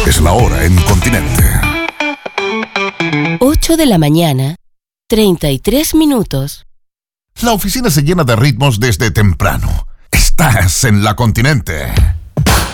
Es la hora en Continente. 8 de la mañana, 33 minutos. La oficina se llena de ritmos desde temprano. Estás en la Continente.